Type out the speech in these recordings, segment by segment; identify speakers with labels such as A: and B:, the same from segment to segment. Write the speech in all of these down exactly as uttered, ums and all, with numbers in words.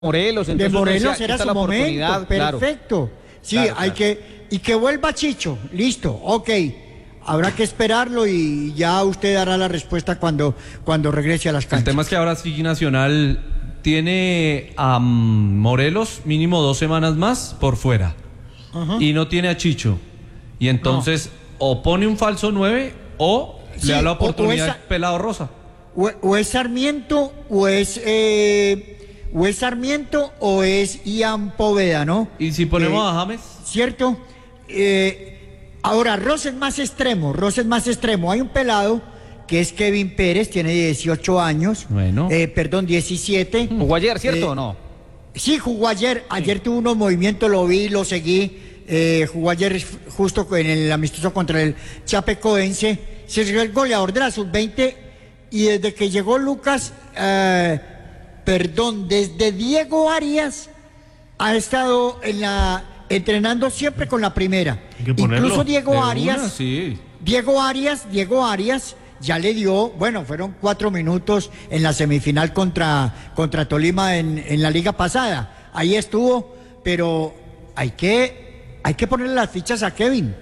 A: Morelos,
B: de
A: entonces
B: Morelos
A: decía,
B: era
A: está
B: su
A: la
B: momento, perfecto.
A: Claro.
B: Sí,
A: Claro,
B: hay
A: claro.
B: que, y que vuelva Chicho, listo, ok. Habrá que esperarlo y ya usted dará la respuesta cuando, cuando regrese a las canchas.
C: El tema es que ahora sí Nacional tiene a Morelos mínimo dos semanas más por fuera.
B: Ajá.
C: Y no tiene a Chicho. Y entonces no. o pone un falso nueve o
B: Sí,
C: le da la
B: o- o
C: oportunidad
B: esa-
C: a Pelado Rosa.
B: O, o es Sarmiento, o es, eh, o es Sarmiento, o es Ian Poveda, ¿no?
C: Y si ponemos
B: Eh,
C: a James,
B: ¿Cierto? Eh, ahora, Ross es más extremo, Ross es más extremo. Hay un pelado que es Kevin Pérez, tiene dieciocho años.
C: Bueno.
B: Eh, perdón, diecisiete.
A: ¿Jugó ayer, cierto
B: Eh,
A: o no?
B: Sí, jugó ayer. Ayer tuvo unos movimientos, lo vi, lo seguí. Eh, jugó ayer justo en el amistoso contra el Chapecoense. Se llegó el goleador de la sub veinte y desde que llegó Lucas, eh, perdón, desde Diego Arias ha estado en la entrenando siempre con la primera.
D: Hay que ponerlo.
B: Incluso Diego
C: de
B: Arias,
C: una, sí.
B: Diego Arias, Diego Arias ya le dio, bueno, fueron cuatro minutos en la semifinal contra, contra Tolima en, en la liga pasada. Ahí estuvo, pero hay que, hay que ponerle las fichas a Kevin.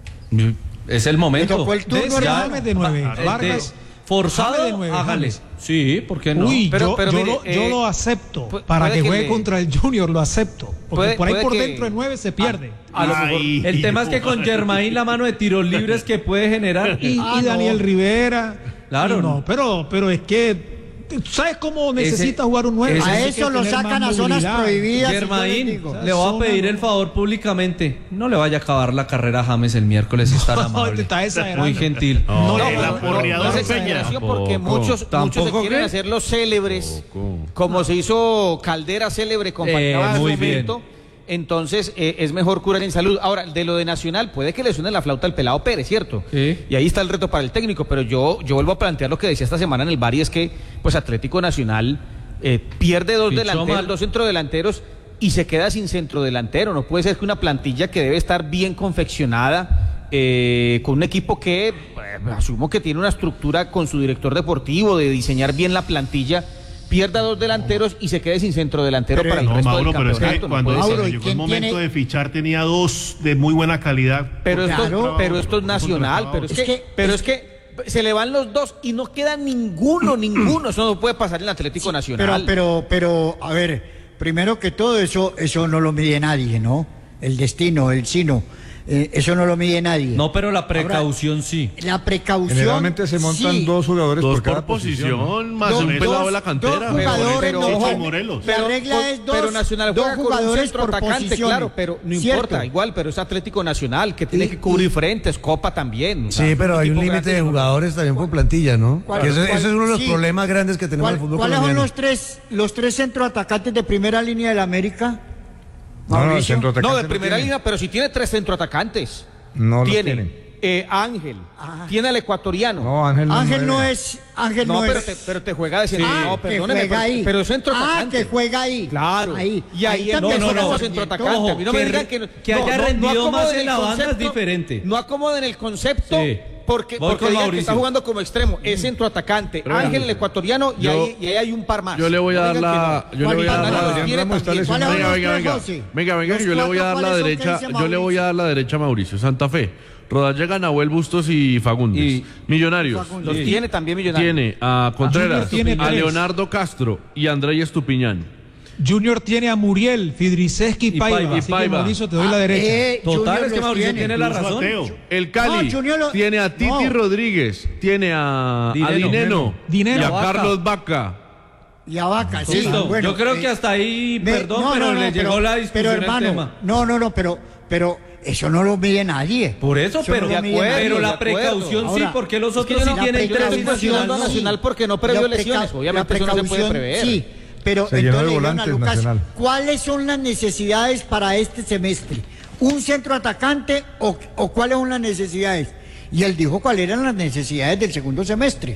C: Es el momento.
B: Le tocó el turno,
E: De-
B: hermano.
E: James de nueve.
C: Va-
E: Vargas,
C: de- forzado,
E: James de nueve,
C: hágale.
E: James.
C: Sí, ¿por qué no?
E: Uy,
A: Pero-
E: yo,
A: pero
E: yo
A: mire,
E: lo, yo
A: eh,
E: lo acepto.
A: pu-
E: Para
A: puede
E: que
A: que
E: juegue
A: le-
E: contra el Junior, lo acepto. Porque
A: Puede-
E: por ahí
A: puede
E: por
A: que-
E: dentro de nueve se pierde.
A: A lo mejor.
D: Ay,
C: El tema es que con Germain la mano de tiros libres que puede generar.
E: y,
B: Ah,
E: y Daniel
B: no.
E: Rivera.
C: Claro.
E: Y no, pero, pero es que. ¿Sabes cómo necesita jugar un nueve?
C: ese-
B: A
E: Tiene que
B: eso lo
E: tener
B: sacan
E: más
B: a zonas
E: movilidad.
B: prohibidas. y yo les
C: Germain,
B: digo.
C: le voy a
E: Zona,
C: pedir
E: no.
C: el favor públicamente. No le vaya a acabar la carrera a James el miércoles, es tan
E: No,
C: amable.
E: te está exagerando.
C: Muy gentil.
D: No,
A: No,
D: el
A: no,
D: aporreador
A: no es
D: Peña.
A: exageración porque
C: Tampoco.
A: muchos, muchos se
C: ¿Tampoco
A: quieren
C: qué?
A: hacer los célebres, como se hizo Caldera célebre con
C: Eh,
A: Falcao en su
C: muy bien.
A: momento. Entonces eh, es mejor curar en salud. Ahora, de lo de Nacional, puede que le suene la flauta al Pelado Pérez, ¿cierto?
C: Sí.
A: Y ahí está el reto para el técnico, pero yo, yo vuelvo a plantear lo que decía esta semana en el bar y es que pues Atlético Nacional eh, pierde dos
C: Fichó
A: delanteros,
C: mal.
A: dos centrodelanteros y se queda sin centrodelantero. No puede ser que una plantilla que debe estar bien confeccionada, eh, con un equipo que eh, asumo que tiene una estructura con su director deportivo de diseñar bien la plantilla, pierda dos delanteros y se quede sin centrodelantero
B: Pero,
A: para el
D: No,
A: resto
D: Mauro,
A: del
D: pero es que
A: campeonato. No
D: cuando
A: puede
B: Mauro,
A: ser.
B: ¿y
D: llegó el
B: quién
D: momento
B: tiene-
D: de fichar tenía dos de muy buena calidad.
A: Pero esto,
B: Claro.
A: pero esto es nacional, pero es,
B: Es
A: que,
B: que-
A: pero es que se le van los dos y no queda ninguno, ninguno. Eso no puede pasar en el Atlético Nacional.
B: Pero, pero, pero, a ver, primero que todo eso, eso no lo mide nadie, ¿no? El destino, el sino, eh, eso no lo mide nadie.
C: No, pero la precaución sí.
B: La precaución.
F: Generalmente se montan
B: sí.
F: dos jugadores
D: Dos
F: por cada
D: por posición,
F: posición, ¿no?
D: más
B: Dos-
D: un pelado
B: dos-
D: de la cantera.
B: dos jugadores,
A: Pero-
B: no,
A: pero-
B: Jaime,
D: Morelos.
B: La regla
A: por-
B: es dos,
A: pero Nacional
B: dos
A: juega con un
B: jugadores
A: centro
B: por
A: atacante,
B: posiciones.
A: claro, pero no
B: ¿Cierto?
A: importa, igual, pero es Atlético Nacional que tiene
B: Y-
A: que cubrir
B: y-
A: frentes, Copa también. o sea,
F: Sí,
A: es
F: pero hay un
A: equipo
F: límite
A: grande.
F: de jugadores también por plantilla, ¿no?
B: ¿Cuál-
F: Que ese,
B: cuál-
F: ese es uno de los
B: sí.
F: problemas grandes que tenemos en el
B: ¿Cuál-
F: fútbol
B: ¿Cuáles son
F: colombiano.
B: los tres, los tres centroatacantes de primera línea del América?
F: No, no, el
B: Mauricio.
F: centroatacante
A: No, de
F: no
A: primera
F: tiene.
A: línea, pero si tiene tres centroatacantes.
F: No los
A: tiene
F: tiene.
A: eh, Ángel,
B: Ah.
A: tiene al ecuatoriano.
F: No, Ángel no.
B: Ángel no
F: mueve.
B: es, Ángel no,
A: No, pero
B: es.
A: te, pero te juega de centro.
B: Ah,
A: no,
B: que
A: perdóneme,
B: juega
A: pero,
B: ahí.
A: pero es centroatacante.
B: Ah, que juega ahí.
A: Claro.
B: Ahí.
A: Y ahí,
B: también
A: no, no,
B: juega
A: no,
B: Sarmiento.
A: centroatacante.
C: Ojo,
A: A mí no me
C: que
A: digan
C: re-
A: que,
C: que haya rendido
A: acomoden
C: más en
A: el
C: la banda es
A: concepto,
C: diferente.
A: No acomoden el concepto
C: Sí.
A: porque,
C: Voy
A: porque
C: con
A: digan que
C: Mauricio.
A: está jugando como extremo. Es centroatacante.
D: Pero
A: Ángel,
D: venga,
A: el ecuatoriano, y,
D: yo-
A: ahí, y ahí hay un par más.
D: Yo le voy a
A: No
D: dar
A: digan
D: la.
A: que no.
D: Yo le voy a dar
A: Juan
D: la.
A: Pablo tiene
F: Ramos está
A: también.
B: ¿Cuál
F: lesionado.
B: es
D: Venga,
B: los
D: venga,
B: tres,
D: venga.
B: José?
D: Venga, venga,
B: Los
D: que yo le voy a
B: cuatro,
D: dar la
B: ¿cuáles son? ¿Qué
D: derecha.
B: dice
D: Yo le
B: Mauricio?
D: voy a dar la derecha a Mauricio. Santa Fe. Rodallega, Nahuel Bustos y Fagundes.
C: Y-
D: Millonarios.
A: Los
C: Sí.
A: tiene también Millonarios.
D: Tiene a Contreras,
E: Junior tiene
D: a
E: tres.
D: Leonardo Castro y a Andrés Estupiñán.
E: Junior tiene a Muriel, Fidriceski y
C: Y
E: Paiva.
C: Paiva.
E: Así que,
D: Paiva.
E: Mauricio, te doy la derecha.
B: Eh,
C: Total,
B: Junior
C: es que
B: los
C: Mauricio tiene la
D: Incluso
C: razón.
D: Ateo. El Cali
B: No, Junior lo-
D: tiene a Titi
B: no.
D: Rodríguez, tiene a a
C: Dineno.
D: Dineno,
E: Dineno.
D: y a
C: Vaca.
D: Carlos Vaca.
B: Y a Vaca, sí.
C: Listo.
B: Bueno,
C: Yo creo
B: eh,
C: que hasta ahí,
B: me-
C: perdón,
B: no,
C: pero
B: no, no,
C: le llegó
B: pero-
C: la discusión
B: Pero
C: al
B: hermano,
C: tema.
B: no, no, no, pero, pero eso no lo mide nadie.
C: Por eso,
B: Eso
C: pero,
B: no lo mide nadie.
C: pero
A: de
C: la
A: acuerdo.
C: precaución sí,
B: Ahora,
C: porque los
A: Es que
C: otros
A: yo
C: sí
A: no-
B: la
C: tienen
A: yo no estoy
C: tres
A: cuestionando a
C: nacionales.
A: Nacional porque no previó
B: La
A: lesiones.
B: preca-
A: Obviamente
B: la
A: eso no se puede
B: precaución,
A: prever.
B: Sí, pero
F: Se llenó
B: entonces
F: de
B: le dijeron a
F: volantes
B: Lucas,
F: Nacional.
B: ¿cuáles son las necesidades para este semestre? ¿Un centro atacante o, o cuáles son las necesidades? Y él dijo cuáles eran las necesidades del segundo semestre.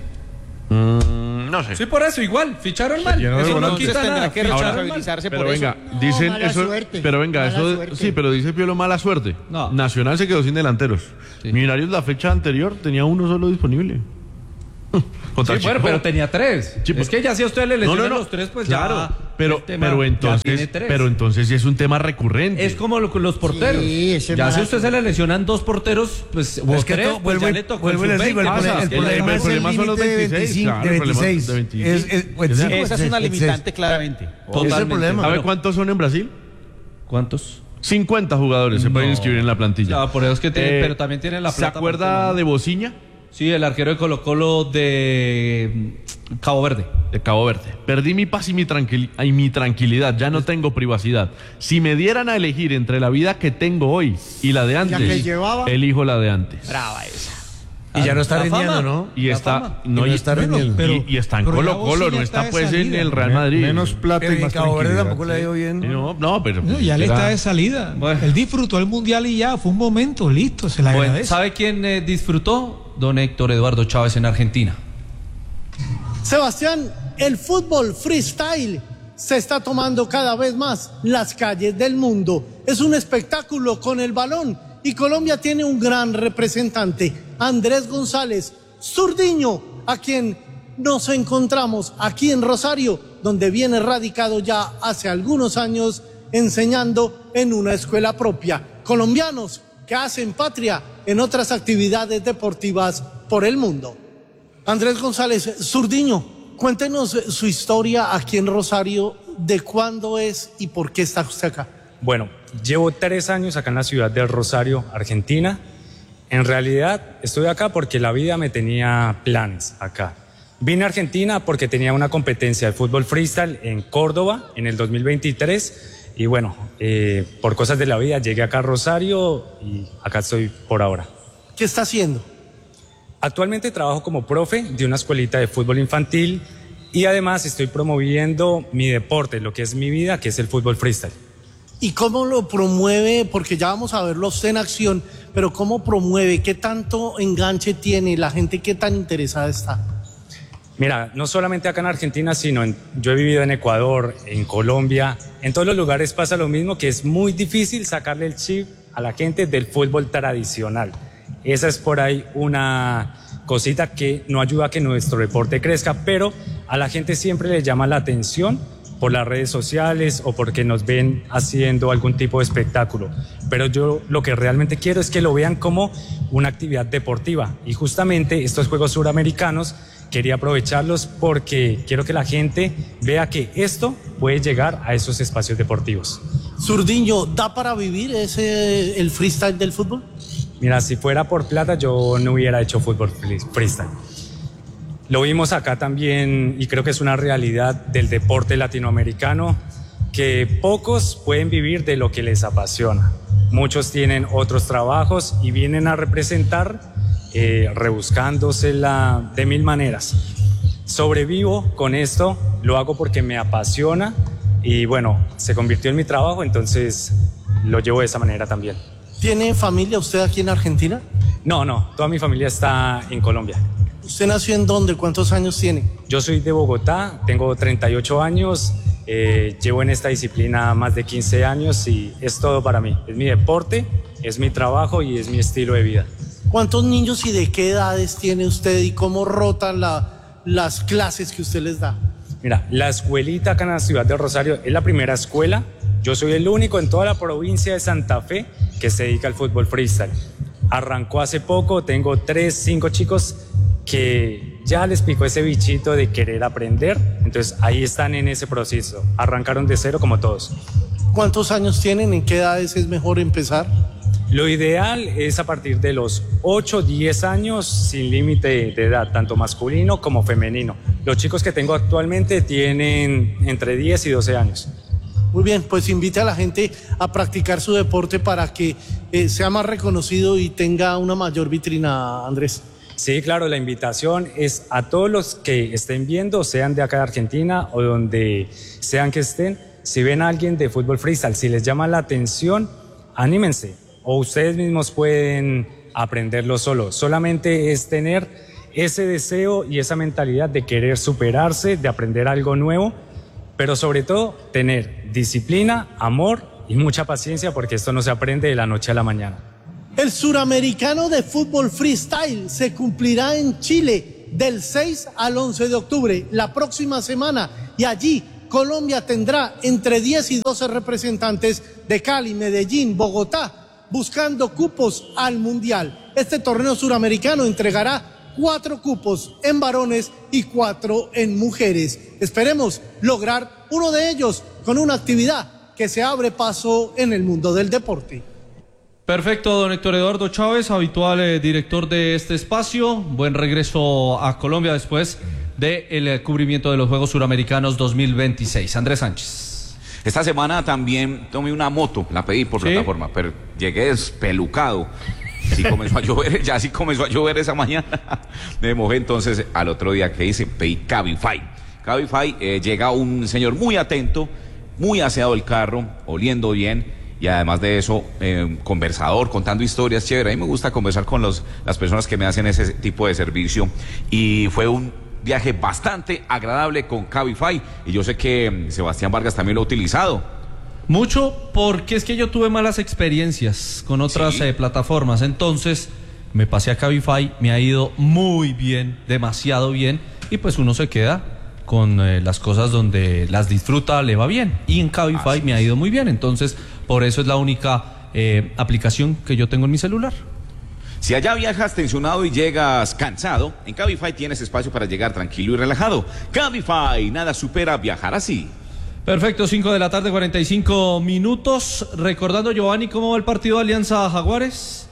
D: No sé.
C: Sí, por eso, igual, ficharon mal.
F: llenó de
C: Eso no
F: volantes.
C: quita
A: Tendrá
C: nada.
A: que
C: Ficharon mal.
A: responsabilizarse
D: Pero
A: por
D: venga,
A: eso.
B: No,
D: dicen
B: mala
D: eso.
B: suerte,
D: Pero venga,
B: mala
D: eso.
B: suerte.
D: Sí, pero dice Piolo mala suerte.
C: No.
D: Nacional se quedó sin delanteros.
C: Sí.
D: Millonarios la fecha anterior tenía uno solo disponible. Contra
C: Sí, bueno,
D: Chico.
C: pero tenía tres.
D: Sí,
C: es
D: pues-
C: que ya si a usted le
D: No, no,
C: lesionan
D: no.
C: los tres, pues
D: Claro.
C: ya.
D: Pero,
C: el tema
D: pero
C: ya
D: entonces,
C: tiene tres.
D: pero entonces sí es un tema recurrente.
C: Es como lo, con los porteros.
B: Sí, ese
C: ya
B: es
C: si
B: más-
C: usted se le lesionan dos porteros, pues o
F: Es que
C: tres,
F: to-
C: pues
F: vuelvo
C: ya
F: y-
C: le tocó
F: vuelvo y
C: el
F: les digo, el
C: sub veinte.
F: problema-
C: Pasa,
F: el
C: que
F: problema
D: el
F: es
D: problema
F: el
D: son los
F: límite de
D: veintiséis,
F: veinticinco,
D: claro,
F: de
D: el problema
F: veintiséis.
D: de veintiséis.
F: Es- es- veinticinco,
A: Esa es
F: veintiséis,
A: una
F: veintiséis.
A: limitante claramente.
F: Ese es el
C: Totalmente.
F: problema.
D: ¿Sabe
C: Bueno,
D: cuántos son en Brasil?
C: ¿cuántos?
D: cincuenta jugadores se pueden
C: No.
D: inscribir en la plantilla.
C: Ah, por eso es que tiene,
D: Eh,
C: pero también tiene la
D: ¿Se
C: plata.
D: acuerda
C: aparte,
D: de Bociña?
C: ¿no? Sí, el arquero de Colo Colo de mm, Cabo Verde.
D: De Cabo Verde. Perdí mi paz y mi, tranquil- y mi tranquilidad. Ya no tengo privacidad. Si me dieran a elegir entre la vida que tengo hoy y la de antes,
B: que llevaba.
D: elijo la de antes.
A: Brava esa.
F: Y ya no está
C: La
F: rindiendo,
C: fama.
F: ¿no?
D: Y
C: La
D: está,
C: fama.
D: no,
F: Y no
D: y,
F: está
D: bueno,
F: rindiendo.
E: Pero-
D: y, y está en
E: pero
D: Colo
E: ya
D: Colo,
E: Bociña
D: no
E: está
D: está
E: de
D: pues en
E: salida.
D: el Real Madrid.
E: Menos plata
F: Pero
E: y
F: en
E: más
F: Cabo Verde
E: tranquilidad.
F: tampoco le ha ido bien.
D: No, no, pero
E: No, ya le
D: era-
E: está de salida.
C: Bueno.
E: Él disfrutó el mundial y ya, fue un momento, listo, se le
C: Bueno,
E: agradece.
C: ¿sabe quién eh, disfrutó? Don Héctor Eduardo Chávez en Argentina.
G: Sebastián, el fútbol freestyle se está tomando cada vez más las calles del mundo. Es un espectáculo con el balón y Colombia tiene un gran representante, Andrés González Zurdiño, a quien nos encontramos aquí en Rosario, donde viene radicado ya hace algunos años enseñando en una escuela propia. Colombianos que hacen patria en otras actividades deportivas por el mundo. Andrés González Zurdiño, cuéntenos su historia aquí en Rosario, de cuándo es y por qué está usted acá.
H: Bueno, llevo tres años acá en la ciudad de Rosario, Argentina. En realidad estoy acá porque la vida me tenía planes acá. Vine a Argentina porque tenía una competencia de fútbol freestyle en Córdoba en el dos mil veintitrés y bueno, eh, por cosas de la vida llegué acá a Rosario y acá estoy por ahora.
G: ¿Qué está haciendo?
H: Actualmente trabajo como profe de una escuelita de fútbol infantil y además estoy promoviendo mi deporte, lo que es mi vida, que es el fútbol freestyle.
G: ¿Y cómo lo promueve? Porque ya vamos a verlo usted en acción, pero ¿cómo promueve? ¿Qué tanto enganche tiene? ¿La gente qué tan interesada está?
H: Mira, no solamente acá en Argentina, sino en, yo he vivido en Ecuador, en Colombia, en todos los lugares pasa lo mismo, que es muy difícil sacarle el chip a la gente del fútbol tradicional. Esa es por ahí una cosita que no ayuda a que nuestro deporte crezca, pero a la gente siempre le llama la atención por las redes sociales o porque nos ven haciendo algún tipo de espectáculo. Pero yo lo que realmente quiero es que lo vean como una actividad deportiva. Y justamente estos Juegos Suramericanos quería aprovecharlos porque quiero que la gente vea que esto puede llegar a esos espacios deportivos.
G: Zurdiño, ¿da para vivir ese, el freestyle del fútbol?
H: Mira, si fuera por plata yo no hubiera hecho fútbol freestyle. Lo vimos acá también y creo que es una realidad del deporte latinoamericano que pocos pueden vivir de lo que les apasiona. Muchos tienen otros trabajos y vienen a representar eh, rebuscándosela de mil maneras. Sobrevivo con esto, lo hago porque me apasiona y bueno, se convirtió en mi trabajo, entonces lo llevo de esa manera también.
G: ¿Tiene familia usted aquí en Argentina?
H: No, no, toda mi familia está en Colombia.
G: ¿Usted nació en dónde? ¿Cuántos años tiene?
H: Yo soy de Bogotá, tengo treinta y ocho años, eh, llevo en esta disciplina más de quince años y es todo para mí. Es mi deporte, es mi trabajo y es mi estilo de vida.
G: ¿Cuántos niños y de qué edades tiene usted y cómo rotan la, las clases que usted les da?
H: Mira, la escuelita acá en la ciudad de Rosario es la primera escuela. Yo soy el único en toda la provincia de Santa Fe que se dedica al fútbol freestyle. Arrancó hace poco, tengo tres, cinco chicos que ya les picó ese bichito de querer aprender, entonces ahí están en ese proceso, arrancaron de cero como todos.
G: ¿Cuántos años tienen? ¿En qué edades es mejor empezar?
H: Lo ideal es a partir de los ocho, diez años sin límite de edad, tanto masculino como femenino. Los chicos que tengo actualmente tienen entre diez y doce años.
G: Muy bien, pues invite a la gente a practicar su deporte para que eh, sea más reconocido y tenga una mayor vitrina, Andrés.
H: Sí, claro, la invitación es a todos los que estén viendo, sean de acá de Argentina o donde sean que estén, si ven a alguien de fútbol freestyle, si les llama la atención, anímense, o ustedes mismos pueden aprenderlo solo. Solamente es tener ese deseo y esa mentalidad de querer superarse, de aprender algo nuevo, pero sobre todo tener disciplina, amor y mucha paciencia, porque esto no se aprende de la noche a la mañana.
G: El Suramericano de Fútbol Freestyle se cumplirá en Chile del seis al once de octubre, la próxima semana, y allí Colombia tendrá entre diez y doce representantes de Cali, Medellín, Bogotá, buscando cupos al Mundial. Este torneo suramericano entregará cuatro cupos en varones y cuatro en mujeres. Esperemos lograr uno de ellos con una actividad que se abre paso en el mundo del deporte.
C: Perfecto, don Héctor Eduardo Chávez, habitual eh, director de este espacio. Buen regreso a Colombia después del eh, cubrimiento de los Juegos Suramericanos dos mil veintiséis. Andrés Sánchez.
I: Esta semana también tomé una moto, la pedí por
C: ¿Sí?
I: plataforma, pero llegué despelucado. Sí comenzó a llover, ya sí comenzó a llover esa mañana. Me mojé, entonces al otro día que hice, pedí Cabify. Cabify, eh, llega un señor muy atento, muy aseado el carro, oliendo bien. Y además de eso, eh, conversador, contando historias, chévere. A mí me gusta conversar con los, las personas que me hacen ese tipo de servicio. Y fue un viaje bastante agradable con Cabify. Y yo sé que Sebastián Vargas también lo ha utilizado.
C: Mucho, porque es que yo tuve malas experiencias con otras ¿Sí? eh, plataformas. Entonces, me pasé a Cabify, me ha ido muy bien, demasiado bien. Y pues uno se queda con eh, las cosas donde las disfruta, le va bien. Y en Cabify me ha ido muy bien. Entonces, por eso es la única eh, aplicación que yo tengo en mi celular.
I: Si allá viajas tensionado y llegas cansado, en Cabify tienes espacio para llegar tranquilo y relajado. Cabify, nada supera viajar así.
C: Perfecto, cinco de la tarde, cuarenta y cinco minutos. Recordando, Giovanni, ¿cómo va el partido de Alianza Jaguares?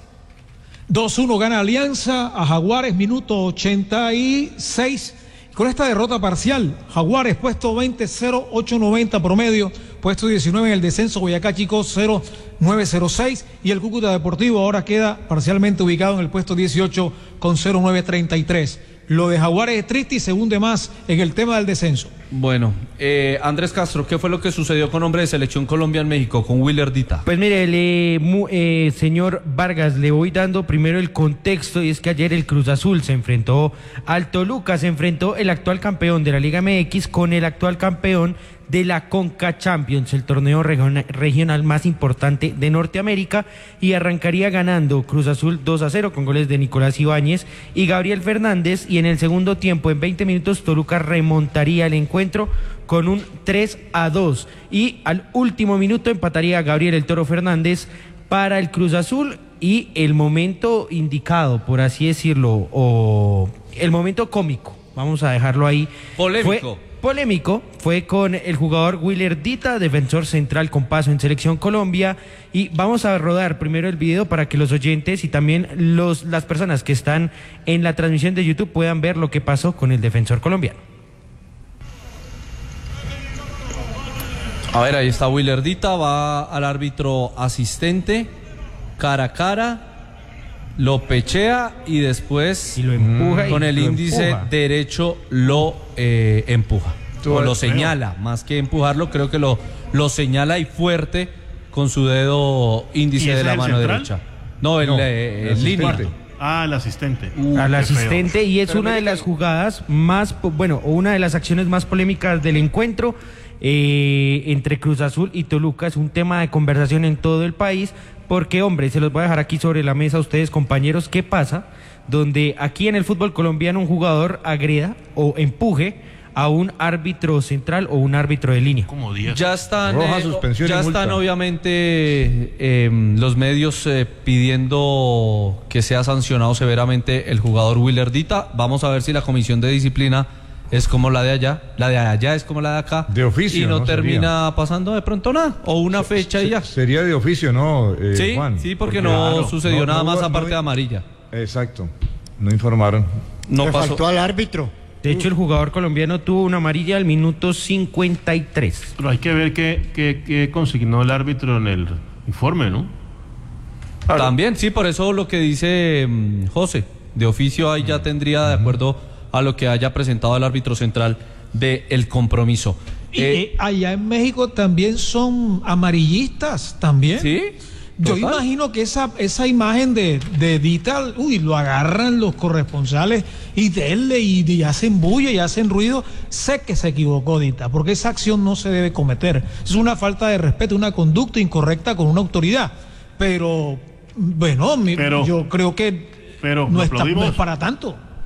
E: dos uno gana Alianza a Jaguares, minuto ochenta y seis. Con esta derrota parcial, Jaguares puesto veinte, cero ocho noventa promedio, puesto diecinueve en el descenso, Boyacá Chico cero nueve cero seis y el Cúcuta Deportivo ahora queda parcialmente ubicado en el puesto dieciocho con cero nueve treinta y tres. Lo de Jaguares es triste y se hunde más en el tema del descenso.
C: Bueno, eh, Andrés Castro, ¿qué fue lo que sucedió con hombre de Selección Colombia en México, con Willer Dita?
J: Pues mire, le, mu, eh, señor Vargas, le voy dando primero el contexto, y es que ayer el Cruz Azul se enfrentó al Toluca, se enfrentó el actual campeón de la Liga M X con el actual campeón de la Conca Champions, el torneo regional, regional más importante de Norteamérica, y arrancaría ganando Cruz Azul dos a cero con goles de Nicolás Ibáñez y Gabriel Fernández, y en el segundo tiempo, en veinte minutos, Toluca remontaría el encuentro con un tres a dos, y al último minuto empataría Gabriel el Toro Fernández para el Cruz Azul, y el momento indicado, por así decirlo, o el momento cómico, vamos a dejarlo ahí,
C: polémico.
J: Fue Polémico fue con el jugador Willer Dita, defensor central con paso en Selección Colombia, y vamos a rodar primero el video para que los oyentes y también los, las personas que están en la transmisión de YouTube puedan ver lo que pasó con el defensor colombiano.
C: A ver, ahí está Willer Dita, va al árbitro asistente, cara a cara, lo pechea y después
J: y lo empuja
C: con
J: y
C: el
J: lo
C: índice
J: empuja.
C: derecho lo eh, empuja o lo señala, más que empujarlo, creo que lo, lo señala y fuerte con su dedo índice de la mano central? derecha. No, el, no, eh, el, el línea.
K: Ah, el asistente.
J: Uh, Al asistente feo. Y es Pero una de las jugadas más, bueno, una de las acciones más polémicas del encuentro eh, entre Cruz Azul y Toluca. Es un tema de conversación en todo el país. Porque, hombre, se los voy a dejar aquí sobre la mesa a ustedes, compañeros, ¿qué pasa? Donde aquí en el fútbol colombiano un jugador agreda o empuje a un árbitro central o un árbitro de línea.
K: Como diez.
C: Ya están,
F: Roja,
C: eh,
F: suspensión
C: ya
F: y multa.
C: están obviamente eh, los medios eh, pidiendo que sea sancionado severamente el jugador Willer Dita. Vamos a ver si la comisión de disciplina es como la de allá, la de allá es como la de acá.
F: De oficio,
C: y no,
F: ¿no?
C: termina
F: Sería.
C: pasando de pronto nada, o una
F: Se,
C: fecha
F: se,
C: y ya.
F: Sería de oficio, ¿no, eh,
C: Sí,
F: Juan?
C: sí, porque,
F: porque
C: no
F: claro,
C: sucedió
F: no,
C: nada
F: no,
C: más
F: no,
C: aparte
F: no,
C: de amarilla.
F: Exacto, no informaron.
C: No
B: Le
C: pasó.
B: faltó al árbitro.
J: De hecho, el jugador colombiano tuvo una amarilla al minuto cincuenta y tres.
K: Pero hay que ver qué, qué, qué consignó el árbitro en el informe, ¿no?
C: Claro. También, sí, por eso lo que dice um, José, de oficio ahí ya tendría, de acuerdo a lo que haya presentado el árbitro central del compromiso.
E: Y
C: Eh,
E: eh, allá en México también son amarillistas, también.
C: ¿Sí?
E: Yo
C: Total.
E: imagino que esa, esa imagen de, de Dita, uy, lo agarran los corresponsales y denle y, y hacen bulla y hacen ruido. Sé que se equivocó Dita, porque esa acción no se debe cometer. Es una falta de respeto, una conducta incorrecta con una autoridad. Pero, bueno, mi-
K: Pero-
E: yo creo que
K: pero
E: no, está, no
K: aplaudimos.
E: es para tanto.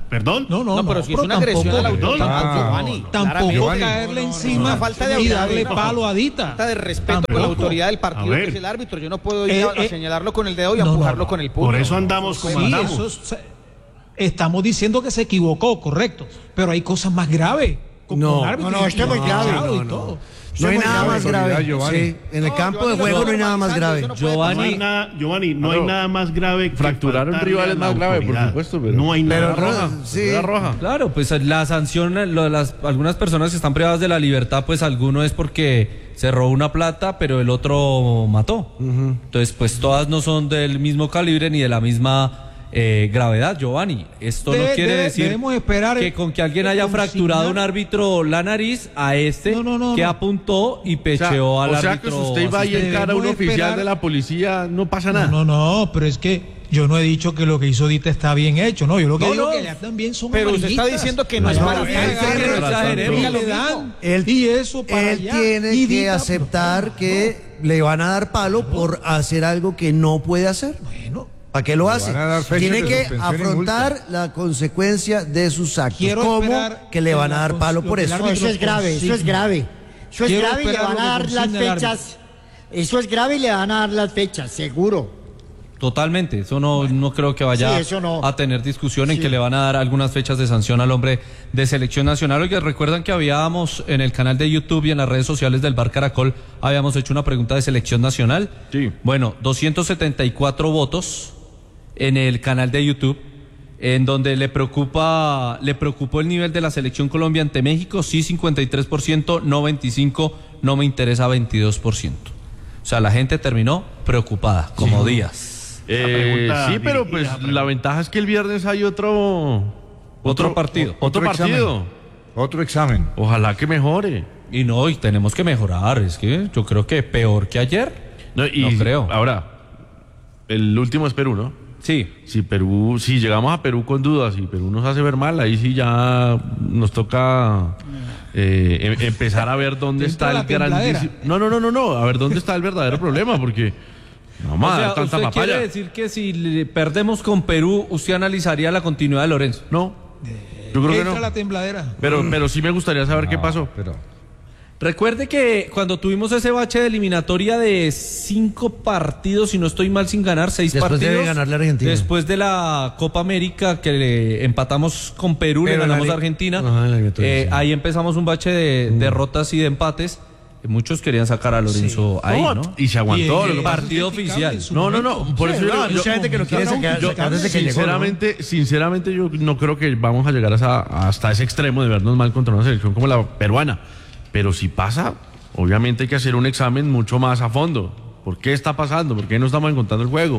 K: ¿Perdón?
E: No, no,
A: No,
E: no,
A: pero si es una agresión al autor,
F: Ah,
A: Giovanni.
E: Tampoco
F: Giovanni.
E: caerle
A: Una
E: encima
A: falta de
E: y
A: autoridad,
E: darle
A: una
E: palo a Dita.
A: falta de respeto por la
E: Tampoco.
A: autoridad del partido
K: A
A: que
K: ver.
A: es el árbitro. Yo no puedo ir
E: Eh,
A: a, a
E: eh,
A: señalarlo con el dedo y a
E: no, no,
A: empujarlo
E: no.
A: con el puño.
K: Por eso andamos como
E: Sí,
K: andamos.
E: eso es- estamos diciendo que se equivocó, correcto, pero hay cosas más graves. Con,
L: No.
E: con árbitros
B: No, no, esto es muy grave.
E: y
L: No, no.
E: todo.
L: No hay
B: Somos
L: nada más
F: autoridad,
L: grave.
F: Giovanni.
L: Sí, en el
A: No,
L: campo
A: Giovanni,
L: de juego
A: lo
L: no hay nada más
A: normalizando,
L: grave.
A: eso no puede
K: No hay
C: Giovanni,
K: nada, Giovanni, no hay
L: Aló.
K: nada más grave que
D: Fracturar un
K: faltarle
D: rival
K: a
D: es
K: la
D: más grave, por
K: autoridad.
D: supuesto, pero-
K: No hay
L: Pero
K: nada.
L: no-
D: roja,
L: sí.
D: era roja.
C: Claro, pues la sanción, lo de las, algunas personas que están privadas de la libertad, pues alguno es porque se robó una plata, pero el otro mató. Entonces, pues todas no son del mismo calibre ni de la misma eh, gravedad, Giovanni. Esto no
E: Debe-
C: quiere
E: debe-
C: decir
E: debemos esperar
C: que
E: el-
C: con que alguien
E: el
C: haya
E: consignar-
C: fracturado a un árbitro la nariz, a este
E: No, no, no,
C: que
E: no.
C: apuntó y
D: O sea,
C: pecheó al
D: o sea
C: árbitro.
D: que si usted va y
C: asistente.
D: encara a un
E: Debemos
D: oficial
E: esperar-
D: de la policía, no pasa nada.
E: No, no, no, pero es que yo no he dicho que lo que hizo Dita está bien hecho, no, yo lo que
A: No,
E: digo
A: no.
E: que allá también son
A: Pero usted está
E: amarillistas.
A: diciendo que no es
E: Allá
A: para
E: también
A: tanto,
E: agarran,
C: que no exageremos.
E: y le dan,
L: Él,
E: y eso para
L: él
E: allá.
L: tiene
E: Y
L: que
E: Dita,
L: aceptar que le van a dar palo por hacer algo que no puede hacer.
E: Bueno,
L: ¿Para qué lo hace?
F: van a dar fechas
L: Tiene
F: de
L: que
F: suspensión y
L: afrontar la consecuencia de sus actos.
E: Quiero
L: ¿Cómo?
E: esperar
L: Que le van a
E: que
L: dar
E: la
L: palo
E: cons-
L: por
E: lo que
L: eso.
E: el
B: No, eso es grave, eso es
E: consigna.
B: grave. Eso es
E: Quiero
B: grave y le
E: esperar
B: van
E: lo
B: a
E: que
B: dar las
E: consigna el árbitro.
B: fechas. Eso es grave y le van a dar las fechas, seguro.
C: Totalmente, eso no, no creo que vaya
B: Sí, eso no.
C: a tener discusión en
B: Sí.
C: que le van a dar algunas fechas de sanción al hombre de selección nacional. Oiga, recuerdan que habíamos en el canal de YouTube y en las redes sociales del Bar Caracol, habíamos hecho una pregunta de selección nacional.
D: Sí.
C: Bueno, doscientos setenta y cuatro votos en el canal de YouTube, en donde le preocupa, le preocupó el nivel de la selección Colombia ante México, sí cincuenta y tres por ciento, no veinticinco por ciento, no me interesa veintidós por ciento. O sea, la gente terminó preocupada, como Díaz.
D: Eh,
K: pregunta
D: sí, pero
K: dirigida,
D: pues
K: pregunta.
D: la ventaja es que el viernes hay otro
C: Otro partido.
D: Otro,
F: Otro
D: partido.
F: examen. Otro examen.
D: Ojalá que mejore.
C: Y no, y tenemos que mejorar, es que yo creo que peor que ayer.
D: No, y
C: No creo.
D: Ahora, el último es Perú, ¿no?
C: Sí.
D: Si Perú, si llegamos a Perú con dudas y Perú nos hace ver mal, ahí sí ya nos toca eh, em- empezar a ver dónde
E: Te
D: está
E: entra
D: el
E: la tembladera.
D: grandísimo. No, no, no, no, no, a ver dónde está el verdadero problema, porque no vamos
C: O
D: a
C: sea,
D: dar tanta
C: ¿usted
D: papaya.
C: quiere decir que si le perdemos con Perú, usted analizaría la continuidad de Lorenzo?
D: No, yo creo que
E: entra
D: no.
E: la tembladera.
D: Pero, pero sí me gustaría saber qué
F: No,
D: pasó.
F: Pero
C: Recuerde que cuando tuvimos ese bache de eliminatoria de cinco partidos, si no estoy mal, sin ganar, seis
L: Después de
C: partidos.
L: ganarle a Argentina.
C: Después de la Copa América, que le empatamos con Perú,
L: Pero
C: le
L: en la
C: ganamos
L: li-
C: a Argentina.
L: Ajá, en la eliminatoria,
C: Eh,
L: sí.
C: ahí empezamos un bache de derrotas y de empates. Muchos querían sacar a Lorenzo ahí,
D: No,
C: ¿no?
D: y se aguantó.
E: Y-
D: lo
E: y-
D: que pasa-
C: Partido oficial.
E: en su
D: No, no,
E: momento.
D: no. Por
E: Sí,
D: eso yo,
E: no,
D: yo-
E: hay
L: mucha gente que lo quiere sacar,
D: yo-
L: sacar desde que llegó, ¿no?
D: sinceramente, sinceramente yo no creo que vamos a llegar a esa- hasta ese extremo de vernos mal contra una selección como la peruana. Pero si pasa, obviamente hay que hacer un examen mucho más a fondo. ¿Por qué está pasando? ¿Por qué no estamos encontrando el juego?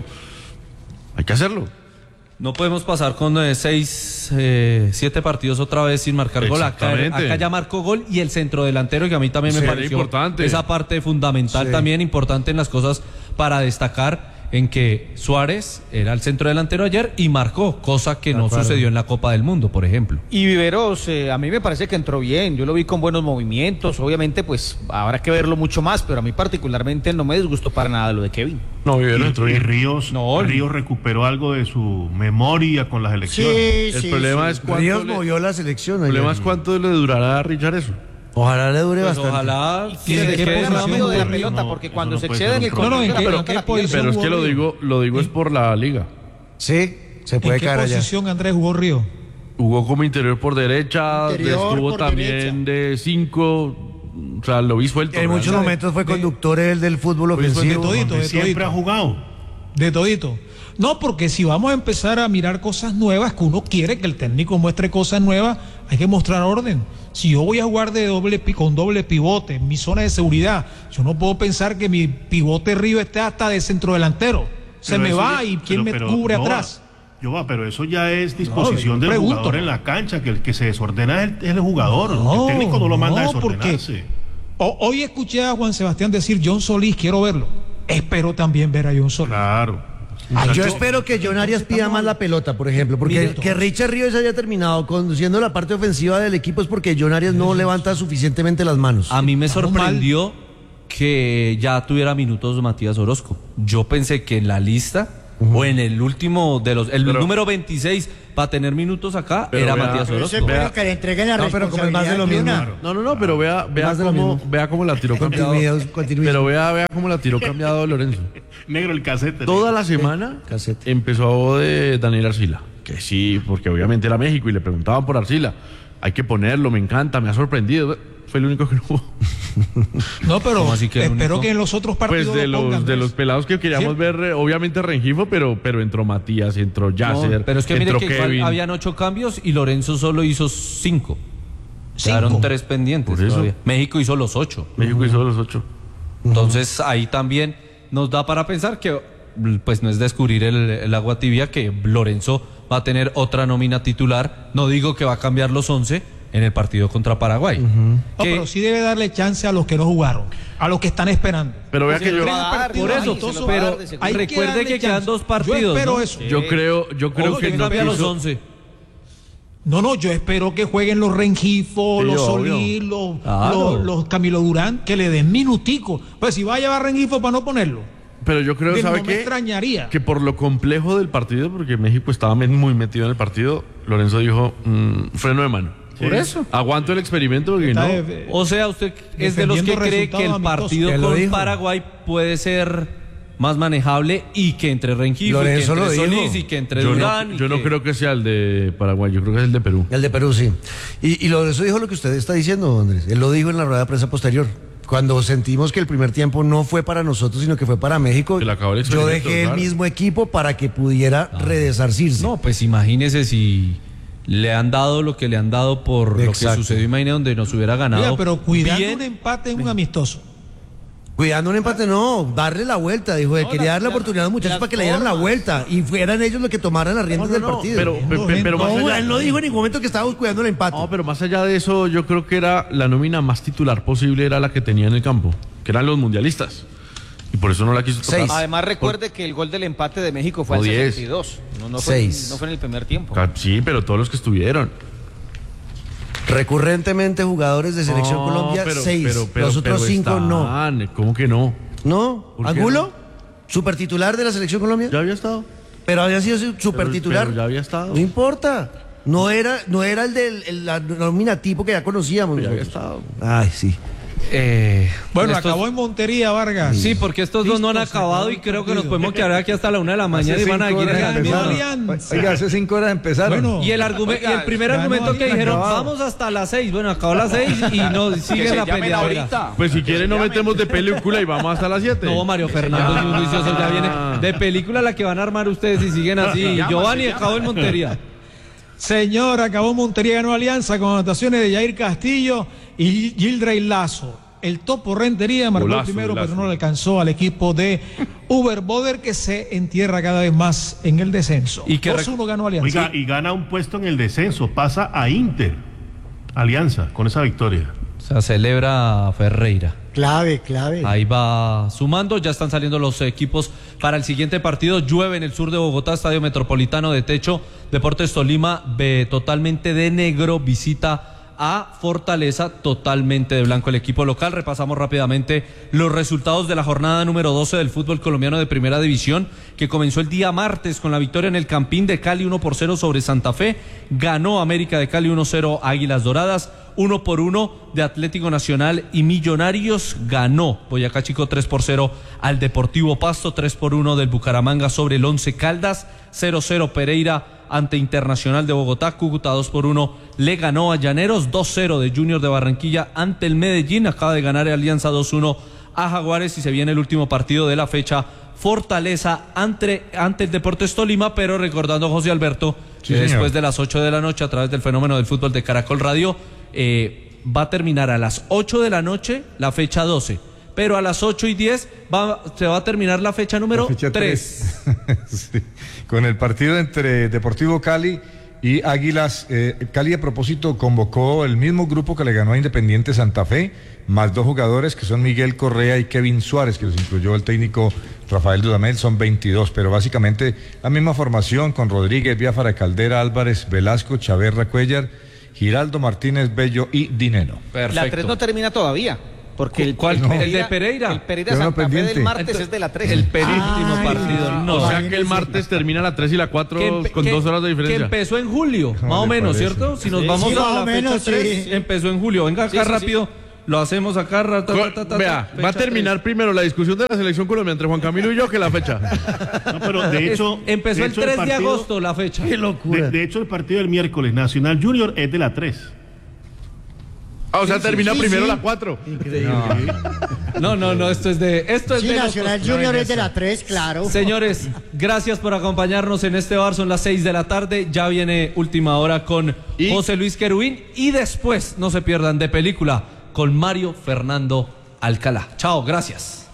D: Hay que hacerlo.
C: No podemos pasar con eh, seis, eh, siete partidos otra vez sin marcar gol. Acá,
D: Exactamente.
C: acá ya marcó gol y el centro delantero, que a mí también me
D: Sí, era
C: pareció
D: importante.
C: esa parte fundamental
L: Sí.
C: también, importante en las cosas para destacar, en que Suárez era el centro delantero ayer y marcó, cosa que
L: De
C: no
L: acuerdo.
C: sucedió en la Copa del Mundo, por ejemplo.
A: Y Viveros, eh, a mí me parece que entró bien, yo lo vi con buenos movimientos, obviamente pues habrá que verlo mucho más, pero a mí particularmente no me disgustó para nada lo de Kevin.
D: No,
K: Y,
D: Vivero entró
K: y
D: bien.
K: Ríos,
A: No,
K: Ríos recuperó algo de su memoria con las elecciones.
D: El problema es cuánto
L: Ríos
D: le,
L: movió la selección.
D: el problema
L: ayer.
D: es cuánto le durará a Richard eso.
L: Ojalá le dure
C: Pues
L: bastante.
C: ojalá
E: ¿Y
C: que
E: de
C: se
E: qué
C: quede
E: posición
A: rápido de la
E: jugó?
A: pelota,
K: No,
A: porque
K: eso
A: cuando
K: no
A: se
K: puede
A: excede
K: ser
A: en el
K: un
A: control
E: problema.
A: de
E: No,
A: la
E: no, ¿en
A: pelota,
E: qué-
A: la
E: en qué
A: pierde.
D: Pero es que lo
E: jugó
D: digo, lo digo es por la liga.
L: Sí, se
E: ¿En
L: puede
E: qué
L: caer allá.
E: posición Andrés jugó Río?
D: Jugó como interior por derecha,
B: Interior
D: estuvo
B: por
D: también de cinco, o sea, lo vi suelto.
L: En muchos
D: realmente.
L: momentos fue
E: De-
L: conductor el del fútbol
E: Pues, de
L: ofensivo.
E: todito, de
K: Siempre
E: todito.
K: ha jugado.
E: De todito. No, porque si vamos a empezar a mirar cosas nuevas, que uno quiere que el técnico muestre cosas nuevas, hay que mostrar orden. Si yo voy a jugar de doble pi- con doble pivote en mi zona de seguridad, yo no puedo pensar que mi pivote Río esté hasta de centro delantero. Se
K: Pero
E: me
K: eso
E: va
K: ya-
E: y quién
K: pero-
E: me
K: pero
E: cubre
K: no va.
E: atrás.
K: Yo va, pero eso ya es disposición
E: yo
K: del
E: pregunto.
K: jugador en la cancha, que el que se desordena es el, es el jugador. el técnico no lo manda a
E: porque
K: desordenarse.
E: o- hoy escuché a Juan Sebastián decir John Solís, quiero verlo. Espero también ver a John Solís.
K: Claro.
L: Ah, yo espero que John Arias pida más la pelota, por ejemplo, porque
E: Mire,
L: que Richard Ríos haya terminado conduciendo la parte ofensiva del equipo es porque John Arias no levanta suficientemente las manos.
C: A mí me
E: Estamos
C: sorprendió que ya tuviera minutos Matías Orozco. Yo pensé que en la lista Uh-huh. O en el último de los, el
D: Pero,
C: número veintiséis para tener minutos acá era
D: vea,
C: Matías Orozco.
B: Vea, que le entreguen la
L: no, pero como es más de lo mismo.
D: No, no, no, pero vea, vea
L: Más de lo
D: cómo,
L: mismo.
D: vea cómo la tiró cambiado.
L: Continuidad, continuidad.
D: Pero vea, vea cómo la tiró cambiado Lorenzo.
K: Negro el casete.
D: Toda
K: negro.
D: la semana
L: Casete.
D: empezó de Daniel Arcila. Que sí, porque obviamente era México y le preguntaban por Arcila. Hay que ponerlo, me encanta, me ha sorprendido. Fue el único que no hubo.
E: No, pero
C: ¿Cómo así que el
E: espero
C: único?
E: que en los otros partidos
D: Pues de
E: lo
D: los,
E: pongan,
D: de
E: pues.
D: los pelados que queríamos
E: Sí.
D: ver, eh, obviamente Rengifo, pero, pero entró Matías, entró Yasser,
C: No, pero es que mire
D: entró
C: que igual
D: Kevin.
C: habían ocho cambios y Lorenzo solo hizo cinco. Quedaron
E: Cinco.
C: tres pendientes
D: Por eso.
C: todavía. México hizo los ocho.
D: México hizo los ocho.
C: Entonces ahí también nos da para pensar que pues no es descubrir el, el agua tibia, que Lorenzo va a tener otra nómina titular. No digo que va a cambiar los once en el partido contra Paraguay.
E: No,
C: Que-
E: pero sí debe darle chance a los que no jugaron, a los que están esperando.
D: Pero vea
A: Se
D: que
A: lo
D: yo,
A: va a dar,
C: por eso,
A: Giovanni, se lo va a
C: pero
A: dar de seguro.
E: hay que
C: recuerde
E: darle
C: que quedan
E: chance.
C: dos partidos.
E: Yo espero
C: ¿no?
E: eso.
D: yo creo, yo creo
C: Ojo,
D: que
C: que
D: no
C: cambia los
D: quiso-
C: once.
E: No, no, yo espero que jueguen los Rengifo,
D: Sí,
E: los
D: obvio.
E: Solís, los,
C: Claro.
E: los, los Camilo Durán, que le den minutico. Pues si va a llevar Rengifo para no ponerlo,
D: Pero yo creo,
E: que
D: ¿sabe
E: no me
D: qué?
E: extrañaría.
D: Que por lo complejo del partido, porque México estaba me- muy metido en el partido, Lorenzo dijo, mm, freno de mano.
C: Por eso.
D: Aguanto el experimento porque
E: Está
D: no.
E: de-
C: O sea, usted es de los que
E: defendiendo
C: cree que el
E: resultados
C: partido
L: amistosos.
C: con
L: Que lo dijo.
C: Paraguay puede ser más manejable y que entre Rengifo, y que
L: Lorenzo
C: entre
L: lo dijo.
C: Solís y que entre
D: Yo,
C: Durán.
D: no,
C: y
D: yo no
C: que-
D: creo que sea el de Paraguay, yo creo que es el de Perú.
L: El de Perú, sí. Y, y Lorenzo dijo lo que usted está diciendo, Andrés. Él lo dijo en la rueda de prensa posterior. Cuando sentimos que el primer tiempo no fue para nosotros, sino que fue para México,
D: Que le acabó el
L: yo
D: experimento,
L: dejé
D: claro.
L: el mismo equipo para que pudiera redesarcirse.
C: No, pues imagínese si le han dado lo que le han dado por lo que
L: Exacto.
C: sucedió, imagínese donde nos hubiera ganado.
E: Oiga, pero cuidando
C: bien.
E: un empate en un amistoso.
L: Cuidando un empate, no, darle la vuelta. Dijo,
A: No,
L: quería
A: la-
L: dar la
A: la-
L: oportunidad a los muchachos
A: las
L: para que le dieran la
A: formas.
L: vuelta y fueran ellos los que tomaran las riendas
D: No,
L: del
D: no, no,
L: partido.
D: pero, pe- pe- pero más
L: no,
D: allá,
L: él no dijo en ningún momento que estábamos cuidando el empate.
D: no, pero más allá de eso, yo creo que era la nómina más titular posible, era la que tenía en el campo, que eran los mundialistas. Y por eso no la quiso tocar.
L: Seis.
A: Además, recuerde que el gol del empate de México fue
D: O
A: al
D: diez.
A: sesenta y dos. No, no, fue,
L: Seis.
A: no fue en el primer tiempo.
D: Ah, Sí, pero todos los que estuvieron.
L: Recurrentemente jugadores de Selección
D: No,
L: Colombia,
D: pero-
L: seis.
D: pero- pero-
L: Los otros
D: pero
L: cinco no.
D: están, ¿Cómo que no?
L: ¿No?
D: ¿Por qué
L: ¿Angulo? ¿Super titular de la Selección Colombia?
D: Ya había estado.
L: Pero había sido super
D: Pero-
L: titular.
D: pero ya había estado.
L: No importa. No era, no era el del el, la nómina tipo que ya conocíamos.
D: Ya había
L: nosotros.
D: estado.
L: Ay, sí.
C: Eh,
E: Bueno,
C: estos-
E: acabó en Montería, Vargas.
C: Sí, porque estos dos no han
E: Listo, se
C: acabado
E: acabó
C: y
E: el
C: creo que nos
E: partido.
C: podemos quedar aquí hasta la una de la mañana
F: Hace
C: y van a
F: cinco
C: seguir
F: horas
C: en la misma.
E: empezaron. Alianza.
F: Oiga, hace cinco horas empezaron.
E: Bueno,
C: Y el, argumento, y el primer
E: ganó
C: argumento que
E: Alianza.
C: dijeron,
E: Acabado.
C: vamos hasta las seis. Bueno, acabó las seis y no
I: Que
C: sigue
I: se
C: la
I: llamen
C: peleadera.
I: ahorita.
D: Pues si quieren nos metemos de película y vamos hasta las siete.
C: No, Mario Fernando y un juicioso ya viene
D: Ah.
C: de película la que van a armar ustedes si siguen así.
I: Se llama,
C: Giovanni
I: se llama.
C: acabó en Montería.
E: Señor, acabó Montería, ganó Alianza con anotaciones de Jair Castillo y Gildrey Lazo. El Topo Rentería marcó el
D: Golazo,
E: primero,
D: golazo.
E: pero no le alcanzó al equipo de Uber Boder, que se entierra cada vez más en el descenso.
C: Y que
E: dos uno ganó Alianza.
K: Oiga, y gana un puesto en el descenso, pasa a Inter, Alianza, con esa victoria.
C: O sea, celebra Ferreira.
B: Clave, clave.
C: Ahí va sumando, ya están saliendo los equipos para el siguiente partido. Llueve en el sur de Bogotá, Estadio Metropolitano de techo. Deportes Tolima, ve totalmente de negro, visita a Fortaleza, totalmente de blanco el equipo local. Repasamos rápidamente los resultados de la jornada número doce del fútbol colombiano de primera división, que comenzó el día martes con la victoria en el Campín de Cali uno por cero sobre Santa Fe. Ganó América de Cali uno cero Águilas Doradas. uno por uno de Atlético Nacional y Millonarios. Ganó Boyacá Chico tres por cero al Deportivo Pasto. tres por uno del Bucaramanga sobre el Once Caldas. cero cero Pereira ante Internacional de Bogotá. Cúcuta dos por uno le ganó a Llaneros. dos cero de Junior de Barranquilla ante el Medellín. Acaba de ganar Alianza dos uno a Jaguares y se viene el último partido de la fecha. Fortaleza ante, ante el Deportes Tolima, pero recordando, José Alberto,
F: Sí,
C: que
F: señor.
C: después de las ocho de la noche, a través del fenómeno del fútbol de Caracol Radio, eh, va a terminar a las ocho de la noche la fecha doce, pero a las ocho y diez va, se va a terminar la fecha número
F: La fecha
C: tres.
F: tres. Sí. Con el partido entre Deportivo Cali y Águilas. eh, Cali, a propósito, convocó el mismo grupo que le ganó a Independiente Santa Fe, más dos jugadores que son Miguel Correa y Kevin Suárez, que los incluyó el técnico Rafael Dudamel. Son veintidós, pero básicamente la misma formación con Rodríguez, Biafara, Caldera, Álvarez, Velasco, Chaverra, Cuellar, Giraldo, Martínez, Bello y Dinero.
A: La tres no termina todavía. Porque el,
C: ¿Cuál?
A: el
C: ¿El de Pereira?
A: El Pereira
F: Quedó
A: Santa Fe
F: pendiente.
A: del martes
C: Entonces,
A: es de la tres.
C: El penúltimo
B: Ay,
C: partido.
B: no.
C: No,
D: O sea que el martes termina la tres y la cuatro
C: empe-
D: con
C: que-
D: dos horas de
C: Que
D: diferencia.
C: empezó en julio, más o
F: le
C: menos,
F: parece?
C: ¿cierto? Si nos
A: Sí,
C: vamos
B: sí,
C: a
B: más
C: la
B: o
C: fecha
B: menos,
C: tres,
B: sí.
C: empezó en julio. Venga acá
A: Sí, sí,
C: rápido, lo hacemos acá. ra- ta, ta, ta, ta,
D: Vea,
C: ta,
D: va a
C: fecha
D: terminar
C: tres.
D: primero la discusión de la selección Colombia entre Juan Camilo y yo que la fecha.
K: No, pero de hecho.
C: Es- empezó
K: de
C: el
K: hecho,
C: tres de
K: partido-
C: agosto la fecha.
L: Qué locura.
K: De, de hecho, el partido del miércoles, Nacional Junior, es de la tres.
D: Ah, o sea, termina
B: sí,
D: primero
B: sí.
D: la cuatro.
C: No, no, no, esto es de esto es
B: Sí,
C: de
B: Nacional
C: locos.
B: Junior es de la tres, claro.
C: Señores, gracias por acompañarnos en este bar. Son las seis de la tarde. Ya viene Última Hora con
D: Y-
C: José Luis Querubín. Y después, no se pierdan, de película con Mario Fernando Alcalá. Chao, gracias.